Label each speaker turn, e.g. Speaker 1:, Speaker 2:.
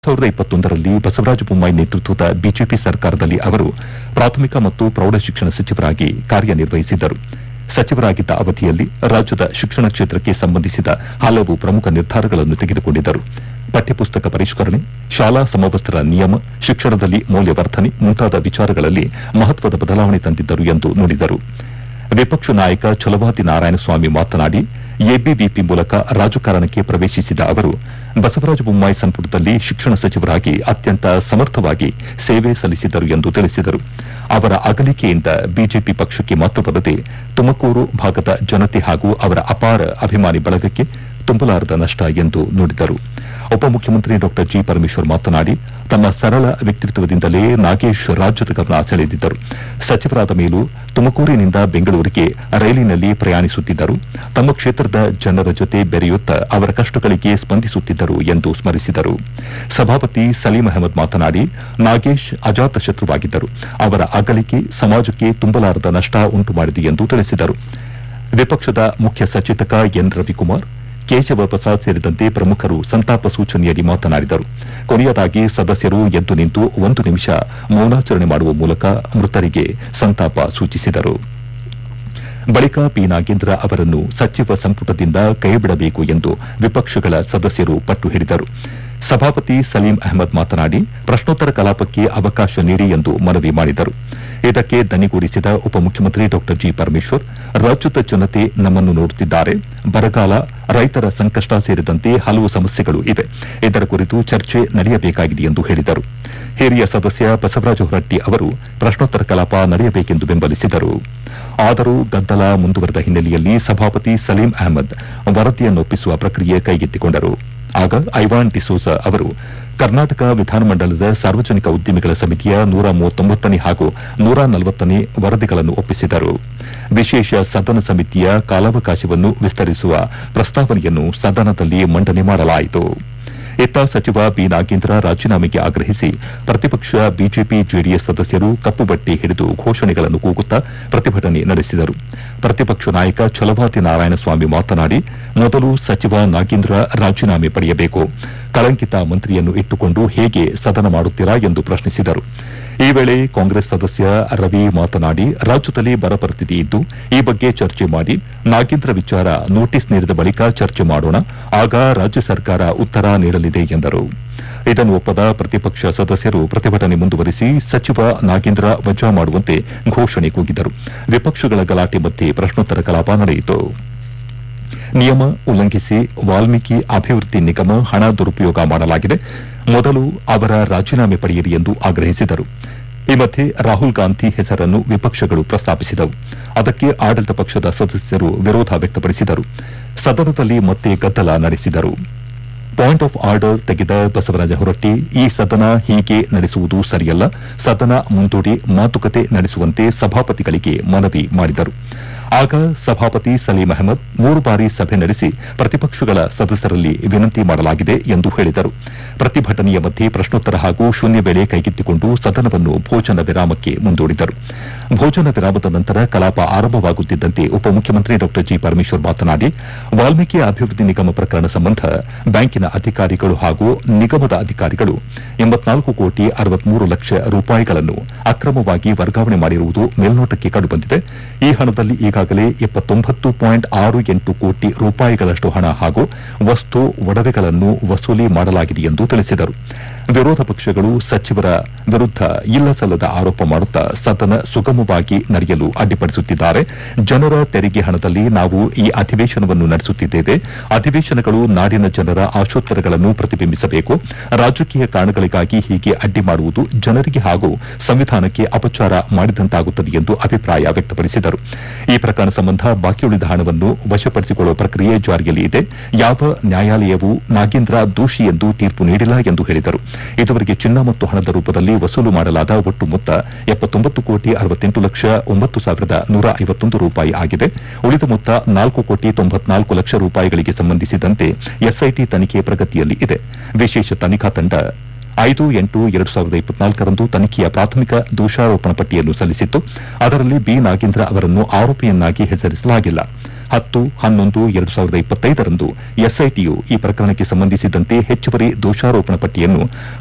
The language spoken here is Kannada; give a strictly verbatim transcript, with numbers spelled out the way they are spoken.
Speaker 1: ಸಾವಿರದ ಇಪ್ಪತ್ತೊಂದರಲ್ಲಿ ಬಸವರಾಜ ಬೊಮ್ಮಾಯಿ ನೇತೃತ್ವದ ಬಿಜೆಪಿ ಸರ್ಕಾರದಲ್ಲಿ ಅವರು ಪ್ರಾಥಮಿಕ ಮತ್ತು ಪ್ರೌಢಶಿಕ್ಷಣ ಸಚಿವರಾಗಿ ಕಾರ್ಯನಿರ್ವಹಿಸಿದ್ದರು. ಸಚಿವರಾಗಿದ್ದ ಅವಧಿಯಲ್ಲಿ ರಾಜ್ಯದ ಶಿಕ್ಷಣ ಕ್ಷೇತ್ರಕ್ಕೆ ಸಂಬಂಧಿಸಿದ ಹಲವು ಪ್ರಮುಖ ನಿರ್ಧಾರಗಳನ್ನು ತೆಗೆದುಕೊಂಡಿದ್ದರು. ಪಠ್ಯಪುಸ್ತಕ ಪರಿಷ್ಕರಣೆ, ಶಾಲಾ ಸಮವಸ್ತ್ರ ನಿಯಮ, ಶಿಕ್ಷಣದಲ್ಲಿ ಮೌಲ್ಯವರ್ಧನೆ ಮುಂತಾದ ವಿಚಾರಗಳಲ್ಲಿ ಮಹತ್ವದ ಬದಲಾವಣೆ ತಂದಿದ್ದರು ಎಂದು ನುಡಿದರು. ವಿಪಕ್ಷ ನಾಯಕ ಛಲವಾದಿ ನಾರಾಯಣಸ್ವಾಮಿ ಮಾತನಾಡಿ, ಎಬಿವಿಪಿ ಮೂಲಕ ರಾಜಕಾರಣಕ್ಕೆ ಪ್ರವೇಶಿಸಿದ ಅವರು ಬಸವರಾಜ ಬೊಮ್ಮಾಯಿ ಸಂಪುಟದಲ್ಲಿ ಶಿಕ್ಷಣ ಸಚಿವರಾಗಿ ಅತ್ಯಂತ ಸಮರ್ಥವಾಗಿ ಸೇವೆ ಸಲ್ಲಿಸಿದರು ಎಂದು ತಿಳಿಸಿದರು. ಅವರ ಅಗಲಿಕೆಯಿಂದ ಬಿಜೆಪಿ ಪಕ್ಷಕ್ಕೆ ಮಾತ್ರವಲ್ಲದೆ ತುಮಕೂರು ಭಾಗದ ಜನತೆ ಹಾಗೂ ಅವರ ಅಪಾರ ಅಭಿಮಾನಿ ಬಳಗಕ್ಕೆ ತುಂಬಲಾರದ ನಷ್ಟ ಎಂದು ನುಡಿದರು. ಉಪಮುಖ್ಯಮಂತ್ರಿ ಡಾ ಜಿ ಪರಮೇಶ್ವರ್ ಮಾತನಾಡಿ, ತಮ್ಮ ಸರಳ ವ್ಯಕ್ತಿತ್ವದಿಂದಲೇ ನಾಗೇಶ್ ರಾಜ್ಯದ ಗಮನ ಸೆಳೆದಿದ್ದರು. ಸಚಿವರಾದ ಮೇಲೂ ತುಮಕೂರಿನಿಂದ ಬೆಂಗಳೂರಿಗೆ ರೈಲಿನಲ್ಲಿ ಪ್ರಯಾಣಿಸುತ್ತಿದ್ದರು. ತಮ್ಮ ಕ್ಷೇತ್ರದ ಜನರ ಜೊತೆ ಬೆರೆಯುತ್ತಾ ಅವರ ಕಷ್ಟಗಳಿಗೆ ಸ್ಪಂದಿಸುತ್ತಿದ್ದರು ಎಂದು ಸ್ಮರಿಸಿದರು. ಸಭಾಪತಿ ಸಲೀಂ ಅಹಮದ್ ಮಾತನಾಡಿ, ನಾಗೇಶ್ ಅಜಾತಶತ್ರುವಾಗಿದ್ದರು. ಅವರ ಅಗಲಿಕೆ ಸಮಾಜಕ್ಕೆ ತುಂಬಲಾರದ ನಷ್ಟ ಉಂಟು ಮಾಡಿದೆ ಎಂದು ತಿಳಿಸಿದರು. ವಿಪಕ್ಷದ ಮುಖ್ಯ ಸಚೇತಕ ಎನ್ ರವಿಕುಮಾರ್, ಕೇಶವ ಪ್ರಸಾದ್ ಸೇರಿದಂತೆ ಪ್ರಮುಖರು ಸಂತಾಪ ಸೂಚನೆಯಡಿ ಮಾತನಾಡಿದರು. ಕೊನೆಯದಾಗಿ ಸದಸ್ಯರು ಎದ್ದು ನಿಂತು ಒಂದು ನಿಮಿಷ ಮೌನಾಚರಣೆ ಮಾಡುವ ಮೂಲಕ ಮೃತರಿಗೆ ಸಂತಾಪ ಸೂಚಿಸಿದರು. ಬಳಿಕ ಪಿ ನಾಗೇಂದ್ರ ಅವರನ್ನು ಸಚಿವ ಸಂಪುಟದಿಂದ ಕೈಬಿಡಬೇಕು ಎಂದು ವಿಪಕ್ಷಗಳ ಸದಸ್ಯರು ಪಟ್ಟು ಹಿಡಿದರು. ಸಭಾಪತಿ ಸಲೀಂ ಅಹಮದ್ ಮಾತನಾಡಿ, ಪ್ರಶ್ನೋತ್ತರ ಕಲಾಪಕ್ಕೆ ಅವಕಾಶ ನೀಡಿ ಎಂದು ಮನವಿ ಮಾಡಿದರು. ಇದಕ್ಕೆ ದನಿಗೂಡಿಸಿದ ಉಪಮುಖ್ಯಮಂತ್ರಿ ಡಾ ಜಿ ಪರಮೇಶ್ವರ್, ರಾಜ್ಯದ ಜನತೆ ನಮ್ಮನ್ನು ನೋಡುತ್ತಿದ್ದಾರೆ. ಬರಗಾಲ, ರೈತರ ಸಂಕಷ್ಟ ಸೇರಿದಂತೆ ಹಲವು ಸಮಸ್ಯೆಗಳು ಇವೆ. ಇದರ ಕುರಿತು ಚರ್ಚೆ ನಡೆಯಬೇಕಾಗಿದೆ ಎಂದು ಹೇಳಿದರು. ಹಿರಿಯ ಸದಸ್ಯ ಬಸವರಾಜ ಹೊರಟ್ಟಿ ಅವರು ಪ್ರಶ್ನೋತ್ತರ ಕಲಾಪ ನಡೆಯಬೇಕೆಂದು ಬೆಂಬಲಿಸಿದರು. ಆದರೂ ಗದ್ದಲ ಮುಂದುವರೆದ ಹಿನ್ನೆಲೆಯಲ್ಲಿ ಸಭಾಪತಿ ಸಲೀಂ ಅಹಮದ್ ವರದಿಯನ್ನೊಪ್ಪಿಸುವ ಪ್ರಕ್ರಿಯೆ ಕೈಗೆತ್ತಿಕೊಂಡರು. ಆಗ ಐವಾನ್ ಡಿಸೋಜ ಅವರು ಕರ್ನಾಟಕ ವಿಧಾನಮಂಡಲದ ಸಾರ್ವಜನಿಕ ಉದ್ದಿಮೆಗಳ ಸಮಿತಿಯ ನೂರ ಮೂವತ್ತೊಂಬತ್ತನೇ ಹಾಗೂ ನೂರ ನಲವತ್ತನೇ ವರದಿಗಳನ್ನು ಒಪ್ಪಿಸಿದರು. ವಿಶೇಷ ಸದನ ಸಮಿತಿಯ ಕಾಲಾವಕಾಶವನ್ನು ವಿಸ್ತರಿಸುವ ಪ್ರಸ್ತಾವನೆಯನ್ನು ಸದನದಲ್ಲಿ ಮಂಡನೆ ಮಾಡಲಾಯಿತು. ಇತ್ತ ಸಚಿವ ಬಿ ನಾಗೇಂದ್ರ ರಾಜೀನಾಮೆಗೆ ಆಗ್ರಹಿಸಿ ಪ್ರತಿಪಕ್ಷ ಬಿಜೆಪಿ ಜೆಡಿಎಸ್ ಸದಸ್ಯರು ಕಪ್ಪು ಬಟ್ಟೆ ಹಿಡಿದು ಘೋಷಣೆಗಳನ್ನು ಕೂಗುತ್ತಾ ಪ್ರತಿಭಟನೆ ನಡೆಸಿದರು. ಪ್ರತಿಪಕ್ಷ ನಾಯಕ ಛಲವಾದಿ ನಾರಾಯಣಸ್ವಾಮಿ ಮಾತನಾಡಿ, ಮೊದಲು ಸಚಿವ ನಾಗೇಂದ್ರ ರಾಜೀನಾಮೆ ಪಡೆಯಬೇಕು. ಕಳಂಕಿತ ಮಂತ್ರಿಯನ್ನು ಇಟ್ಟುಕೊಂಡು ಹೇಗೆ ಸದನ ಮಾಡುತ್ತೀರಾ ಎಂದು ಪ್ರಶ್ನಿಸಿದರು. ಈ ವೇಳೆ ಕಾಂಗ್ರೆಸ್ ಸದಸ್ಯ ರವಿ ಮಾತನಾಡಿ, ರಾಜ್ಯದಲ್ಲಿ ಬರ ಪರಿಸ್ಥಿತಿ ಇದ್ದು ಈ ಬಗ್ಗೆ ಚರ್ಚೆ ಮಾಡಿ, ನಾಗೇಂದ್ರ ವಿಚಾರ ನೋಟಿಸ್ ನೀಡಿದ ಬಳಿಕ ಚರ್ಚೆ ಮಾಡೋಣ, ಆಗ ರಾಜ್ಯ ಸರ್ಕಾರ ಉತ್ತರ ನೀಡಲಿದೆ ಎಂದರು. ಇದನ್ನು ಒಪ್ಪದ ಪ್ರತಿಪಕ್ಷ ಸದಸ್ಯರು ಪ್ರತಿಭಟನೆ ಮುಂದುವರಿಸಿ ಸಚಿವ ನಾಗೇಂದ್ರ ವಜಾ ಮಾಡುವಂತೆ ಘೋಷಣೆ ಕೂಗಿದರು. ವಿಪಕ್ಷಗಳ ಗಲಾಟೆ ಮಧ್ಯೆ ಪ್ರಶ್ನೋತ್ತರ ಕಲಾಪ ನಡೆಯಿತು. ನಿಯಮ ಉಲ್ಲಂಘಿಸಿ ವಾಲ್ಮೀಕಿ ಅಭಿವೃದ್ಧಿ ನಿಗಮ ಹಣ ದುರುಪಯೋಗ ಮಾಡಲಾಗಿದೆ, ಮೊದಲು ಅವರ ರಾಜೀನಾಮೆ ಪಡೆಯಿರಿ ಎಂದು ಆಗ್ರಹಿಸಿದರು. ಈ ಮಧ್ಯೆ ರಾಹುಲ್ ಗಾಂಧಿ ಹೆಸರನ್ನು ವಿಪಕ್ಷಗಳು ಪ್ರಸ್ತಾಪಿಸಿದವು. ಅದಕ್ಕೆ ಆಡಳಿತ ಪಕ್ಷದ ಸದಸ್ಯರು ವಿರೋಧ ವ್ಯಕ್ತಪಡಿಸಿದರು. ಸದನದಲ್ಲಿ ಮತ್ತೆ ಗದ್ದಲ ನಡೆಸಿದರು. ಪಾಯಿಂಟ್ ಆಫ್ ಆರ್ಡರ್ ತೆಗೆದ ಬಸವರಾಜ ಹೊರಟ್ಟಿ, ಈ ಸದನ ಹೀಗೆ ನಡೆಸುವುದು ಸರಿಯಲ್ಲ, ಸದನ ಮುಂದೂಡಿ ಮಾತುಕತೆ ನಡೆಸುವಂತೆ ಸಭಾಪತಿಗಳಿಗೆ ಮನವಿ ಮಾಡಿದರು. ಆಗ ಸಭಾಪತಿ ಸಲೀಂ ಅಹಮದ್ ಮೂರು ಬಾರಿ ಸಭೆ ನಡೆಸಿ ಪ್ರತಿಪಕ್ಷಗಳ ಸದಸ್ಯರಲ್ಲಿ ವಿನಂತಿ ಮಾಡಲಾಗಿದೆ ಎಂದು ಹೇಳಿದರು. ಪ್ರತಿಭಟನೆಯ ಮಧ್ಯೆ ಪ್ರಶ್ನೋತ್ತರ ಹಾಗೂ ಶೂನ್ಯ ವೇಳೆ ಕೈಗೆತ್ತಿಕೊಂಡು ಸದನವನ್ನು ಭೋಜನ ವಿರಾಮಕ್ಕೆ ಮುಂದೂಡಿದರು. ಭೋಜನ ವಿರಾಮದ ನಂತರ ಕಲಾಪ ಆರಂಭವಾಗುತ್ತಿದ್ದಂತೆ ಉಪಮುಖ್ಯಮಂತ್ರಿ ಡಾ ಜಿ ಪರಮೇಶ್ವರ್ ಮಾತನಾಡಿ, ವಾಲ್ಮೀಕಿ ಅಭಿವೃದ್ಧಿ ನಿಗಮ ಪ್ರಕರಣ ಸಂಬಂಧ ಬ್ಯಾಂಕಿನ ಅಧಿಕಾರಿಗಳು ಹಾಗೂ ನಿಗಮದ ಅಧಿಕಾರಿಗಳು ಎಂಬತ್ನಾಲ್ಕು ಕೋಟಿ ಅರವತ್ಮೂರು ಲಕ್ಷ ರೂಪಾಯಿಗಳನ್ನು ಅಕ್ರಮವಾಗಿ ವರ್ಗಾವಣೆ ಮಾಡಿರುವುದು ಮೇಲ್ನೋಟಕ್ಕೆ ಕಂಡುಬಂದಿದೆ. ಈ ಹಣದಲ್ಲಿ ಈಗಾಗಲೇ ಎಪ್ಪತ್ತೊಂಬತ್ತು ಪಾಯಿಂಟ್ ಆರು ಎಂಟು ಕೋಟಿ ರೂಪಾಯಿಗಳಷ್ಟು ಹಣ ಹಾಗೂ ವಸ್ತು ಒಡವೆಗಳನ್ನು ವಸೂಲಿ ಮಾಡಲಾಗಿದೆ ಎಂದು ತಿಳಿಸಿದರು. ವಿರೋಧ ಪಕ್ಷಗಳು ಸಚಿವರ ವಿರುದ್ಧ ಇಲ್ಲಸಲ್ಲದ ಆರೋಪ ಮಾಡುತ್ತಾ ಸದನ ಸುಗಮವಾಗಿ ನಡೆಯಲು ಅಡ್ಡಿಪಡಿಸುತ್ತಿದ್ದಾರೆ. ಜನರ ತೆರಿಗೆ ಹಣದಲ್ಲಿ ನಾವು ಈ ಅಧಿವೇಶನವನ್ನು ನಡೆಸುತ್ತಿದ್ದೇವೆ. ಅಧಿವೇಶನಗಳು ನಾಡಿನ ಜನರ ಆಶೋತ್ತರಗಳನ್ನು ಪ್ರತಿಬಿಂಬಿಸಬೇಕು. ರಾಜಕೀಯ ಕಾರಣಗಳಿಗಾಗಿ ಹೀಗೆ ಅಡ್ಡಿ ಮಾಡುವುದು ಜನರಿಗೆ ಹಾಗೂ ಸಂವಿಧಾನಕ್ಕೆ ಅಪಚಾರ ಮಾಡಿದಂತಾಗುತ್ತದೆ ಎಂದು ಅಭಿಪ್ರಾಯ ವ್ಯಕ್ತಪಡಿಸಿದರು. ಈ ಪ್ರಕರಣ ಸಂಬಂಧ ಬಾಕಿ ಉಳಿದ ಹಣವನ್ನು ವಶಪಡಿಸಿಕೊಳ್ಳುವ ಪ್ರಕ್ರಿಯೆ ಜಾರಿಯಲ್ಲಿ ಇದೆ. ಯಾವ ನ್ಯಾಯಾಲಯವೂ ನಾಗೇಂದ್ರ ದೋಷಿ ಎಂದು ತೀರ್ಪು ನೀಡಿಲ್ಲ ಎಂದು ಹೇಳಿದರು. ಇದುವರೆಗೆ ಚಿನ್ನ ಮತ್ತು ಹಣದ ರೂಪದಲ್ಲಿ ವಸೂಲು ಮಾಡಲಾದ ಒಟ್ಟು ಮೊತ್ತ ಎಪ್ಪತ್ತೊಂಬತ್ತು ಕೋಟಿ ಅರವತ್ತೆಂಟು ಲಕ್ಷ ಒಂಬತ್ತು ಸಾವಿರದ ನೂರ ಐವತ್ತೊಂದು ರೂಪಾಯಿ ಆಗಿದೆ. ಉಳಿದ ಮೊತ್ತ ನಾಲ್ಕು ಕೋಟಿ ತೊಂಬತ್ನಾಲ್ಕು ಲಕ್ಷ ರೂಪಾಯಿಗಳಿಗೆ ಸಂಬಂಧಿಸಿದಂತೆ ಎಸ್ಐಟಿ ತನಿಖೆ ಪ್ರಗತಿಯಲ್ಲಿ ಇದೆ. ವಿಶೇಷ ತನಿಖಾ ತಂಡ ಐದು ಎಂಟು ಎರಡು ಸಾವಿರದ ಇಪ್ಪತ್ನಾಲ್ಕರಂದು ತನಿಖೆಯ ಪ್ರಾಥಮಿಕ ದೋಷಾರೋಪಣಾ ಪಟ್ಟಿಯನ್ನು ಸಲ್ಲಿಸಿತ್ತು. ಅದರಲ್ಲಿ ಬಿ ನಾಗೇಂದ್ರ ಅವರನ್ನು ಆರೋಪಿಯನ್ನಾಗಿ ಹೆಸರಿಸಲಾಗಿಲ್ಲ. ಹತ್ತು ಹನ್ನೊಂದು ಎರಡು ಸಾವಿರದ ಇಪ್ಪತ್ತೈದರಂದು ಎಸ್ಐಟಿಯು ಈ ಪ್ರಕರಣಕ್ಕೆ ಸಂಬಂಧಿಸಿದಂತೆ ಹೆಚ್ಚುವರಿ ದೋಷಾರೋಪಣಾ ಪಟ್ಟಿಯನ್ನು